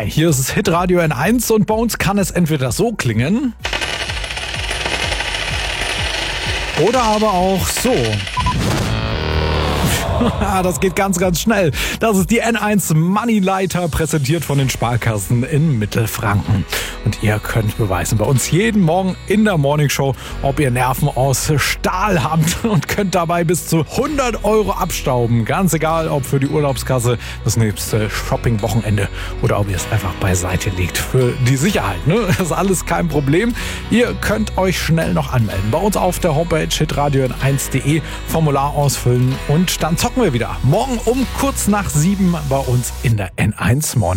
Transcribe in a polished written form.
Hi, hier ist es Hitradio N1 und bei uns kann es entweder so klingen oder aber auch so. Das geht ganz, ganz schnell. Das ist die N1 Moneyleiter, präsentiert von den Sparkassen in Mittelfranken. Und ihr könnt beweisen bei uns jeden Morgen in der Morningshow, ob ihr Nerven aus Stahl habt und könnt dabei bis zu 100 € abstauben. Ganz egal, ob für die Urlaubskasse, das nächste Shopping-Wochenende oder ob ihr es einfach beiseite legt für die Sicherheit. Ne? Das ist alles kein Problem. Ihr könnt euch schnell noch anmelden. Bei uns auf der Homepage hitradio1.de Formular ausfüllen und dann zocken wir wieder. Morgen um kurz nach 7 bei uns in der N1 Morning.